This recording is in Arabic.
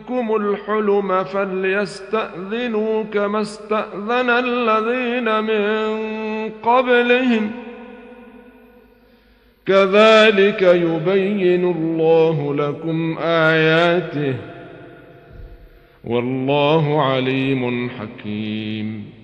أحدكم الحلم فليستأذنوا كما استأذن الذين من قبلهم كذلك يبين الله لكم آياته والله عليم حكيم.